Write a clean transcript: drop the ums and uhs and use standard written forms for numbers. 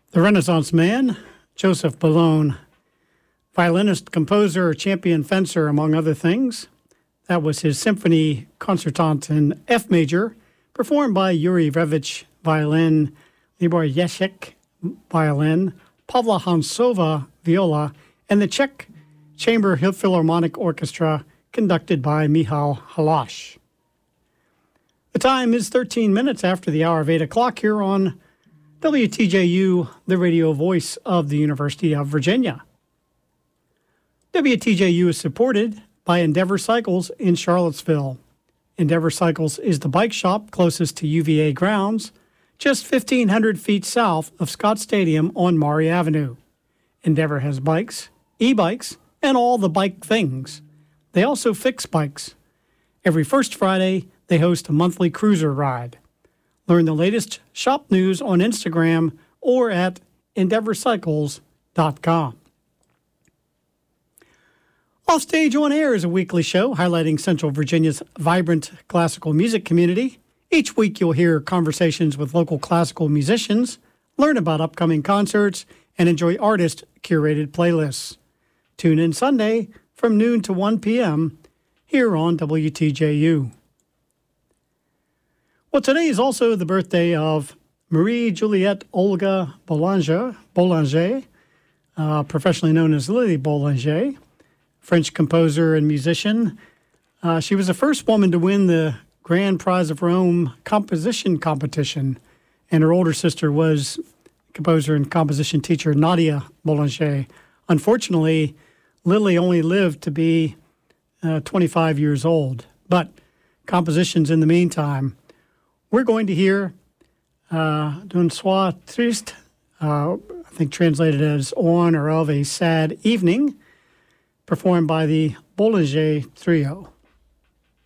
The Renaissance man, Joseph Boulogne, violinist, composer, champion fencer, among other things. That was his Symphony Concertant in F major, performed by Yuri Revich, violin, Libor Yeshek, violin, Pavla Hansova, viola, and the Czech Chamber Philharmonic Orchestra, conducted by Michal Halash. The time is 13 minutes after the hour of 8 o'clock here on WTJU, the radio voice of the University of Virginia. WTJU is supported by Endeavor Cycles in Charlottesville. Endeavor Cycles is the bike shop closest to UVA grounds, just 1,500 feet south of Scott Stadium on Maury Avenue. Endeavor has bikes, e-bikes, and all the bike things. They also fix bikes. Every first Friday, they host a monthly cruiser ride. Learn the latest shop news on Instagram or at EndeavorCycles.com. Offstage on Air is a weekly show highlighting Central Virginia's vibrant classical music community. Each week you'll hear conversations with local classical musicians, learn about upcoming concerts, and enjoy artist-curated playlists. Tune in Sunday from noon to 1 p.m. here on WTJU. Well, today is also the birthday of Marie Juliette Olga Boulanger, professionally known as Lily Boulanger, French composer and musician. She was the first woman to win the Grand Prize of Rome composition competition, and her older sister was composer and composition teacher Nadia Boulanger. Unfortunately, Lily only lived to be 25 years old, but compositions in the meantime. We're going to hear D'un Soir Triste, I think translated as On or Of a Sad Evening, performed by the Boulanger Trio.